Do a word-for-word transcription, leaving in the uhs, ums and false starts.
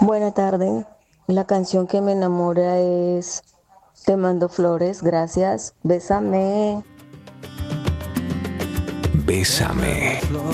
Buena tarde. La canción que me enamora es Te mando flores, gracias. Bésame. Bésame.